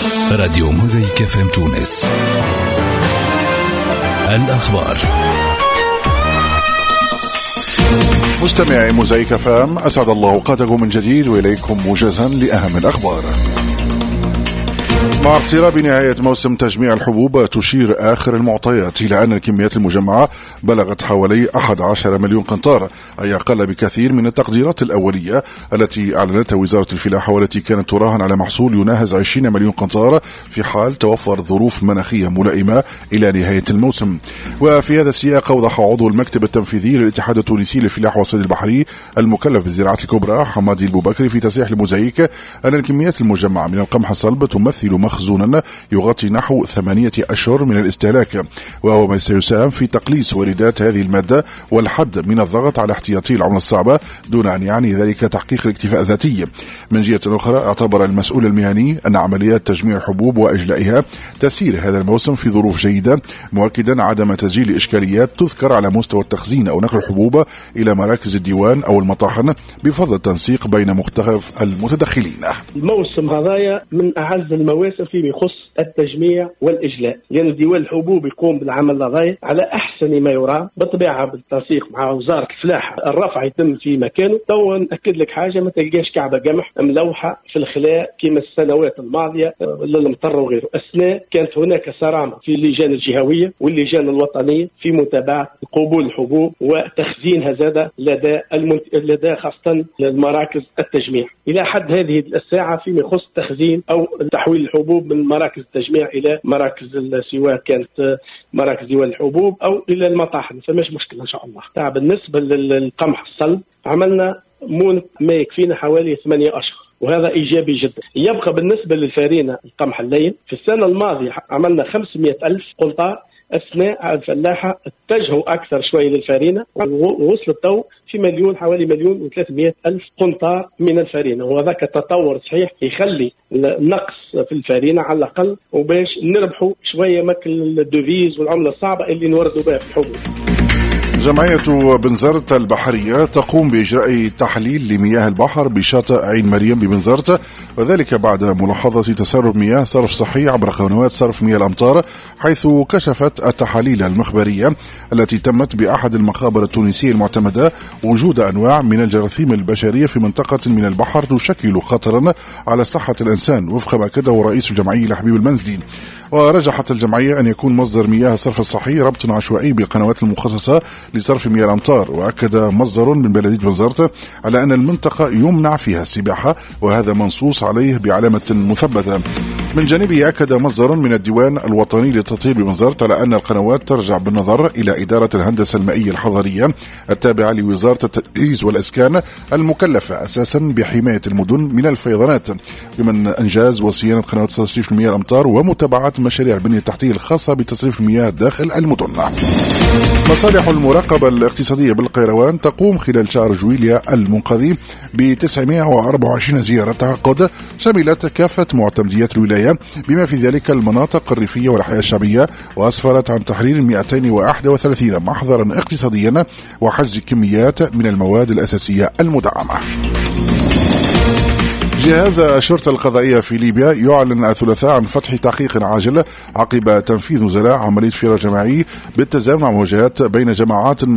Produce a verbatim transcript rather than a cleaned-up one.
راديو موزايك اف ام تونس. الأخبار. مستمعي موزايك اف ام، أسعد الله أوقاتكم من جديد وإليكم موجزا لأهم الأخبار. مع اقتراب نهاية موسم تجميع الحبوب، تشير آخر المعطيات إلى أن الكميات المجمعة بلغت حوالي أحد عشر مليون قنطار، أي أقل بكثير من التقديرات الأولية التي أعلنتها وزارة الفلاحة، والتي كانت تراهن على محصول يناهز عشرين مليون قنطار في حال توفر ظروف مناخية ملائمة إلى نهاية الموسم. وفي هذا السياق، أوضح عضو المكتب التنفيذي للاتحاد التونسي للفلاحة والصيد البحري المكلف بالزراعة الكبرى حمادي البوبكري في تصريح لموزايك أن الكميات المجمعة من القمح الصلب تمثل مخزونا يغطي نحو ثمانية أشهر من الاستهلاك، وهو ما سيساهم في تقليص واردات هذه المادة والحد من الضغط على احتياطي العملة الصعبة، دون أن يعني ذلك تحقيق الاكتفاء الذاتي. من جهة أخرى، اعتبر المسؤول المهني أن عمليات تجميع الحبوب وإجلائها تسير هذا الموسم في ظروف جيدة، مؤكدا عدم تسجيل إشكاليات تذكر على مستوى التخزين أو نقل الحبوب إلى مراكز الديوان أو المطاحن، بفضل التنسيق بين مختلف المتدخلين. الموسم هذايا من أعز المواسم فيما يخص التجميع والإجلاء، لأن يعني ديوان الحبوب يقوم بالعمل هذايا على أحسن ما يرام، بالطبيعة بالتنسيق مع وزارة الفلاحة. الرفع يتم في مكانه. تو نأكد لك حاجة، ما تلقاش كعبة قمح ملوحة في الخلاء كما السنوات الماضية للمطر وغيره. أثناء كانت هناك صرامة في اللجان الجهوية واللجان الوطنية في متابعة قبول الحبوب وتخزينها زاد لدى المنت... لدى خاصة المراكز التجميع. إلى حد هذه الساعة فيما يخص تخزين أو تحويل الحبوب من مراكز التجميع إلى مراكز، سواء كانت مراكز ديوان الحبوب أو إلى المطاحن، فماش مشكلة إن شاء الله. بالنسبة للقمح الصلب، عملنا مونة ما يكفينا حوالي ثمانية أشهر، وهذا إيجابي جدا. يبقى بالنسبة للفارينة القمح اللين، في السنة الماضية عملنا خمسمائة ألف قنطار. أثناء الفلاحة اتجهوا أكثر شوي للفارينة، ووصلت تو في مليون حوالي مليون وثلاثمائة ألف قنطار من الفارينة، وهذاك تطور صحيح يخلي نقص في الفارينة على الأقل، وباش نربحوا شوية ماكل الدوفيز والعملة الصعبة اللي نوردوا بها في الحبوب. جمعية بنزرت البحرية تقوم بإجراء تحليل لمياه البحر بشاطئ عين مريم ببنزرت، وذلك بعد ملاحظة تسرب مياه صرف صحي عبر قنوات صرف مياه الأمطار، حيث كشفت التحاليل المخبرية التي تمت بأحد المخابر التونسية المعتمدة وجود أنواع من الجراثيم البشرية في منطقة من البحر تشكل خطرا على صحة الإنسان، وفق ما أكده رئيس الجمعية لحبيب المنزلي. ورجحت الجمعية أن يكون مصدر مياه الصرف الصحي ربط عشوائي بالقنوات المخصصة لصرف مياه الأمطار. وأكد مصدر من بلدية بنزرت على أن المنطقة يمنع فيها السباحة، وهذا منصوص عليه بعلامة مثبتة. من جانبه، أكد مصدر من الديوان الوطني للتطهير ببنزرت على أن القنوات ترجع بالنظر إلى إدارة الهندسة المائية الحضرية التابعة لوزارة التجهيز والإسكان، المكلفة أساسا بحماية المدن من الفيضانات، بمن إنجاز وصيانة قنوات تصريف المياه الأمطار ومتابعة مشاريع البنية التحتية الخاصة بتصريف المياه داخل المدن. مصالح المراقبة الاقتصادية بالقيروان تقوم خلال شهر جويليا المنقضي ب تسعمائة وأربعة وعشرين زيارة تعقد، شملت كافة معتمديات الولاية بما في ذلك المناطق الريفية والحياة الشعبية، وأسفرت عن تحرير مئتين وواحد وثلاثين محضرا اقتصاديا وحجز كميات من المواد الأساسية المدعمة. جهاز الشرطة القضائية في ليبيا يعلن الثلاثاء عن فتح تحقيق عاجل عقب تنفيذ نزلاء عملية فرار جماعي بالتزامن مع مواجهات بين جماعات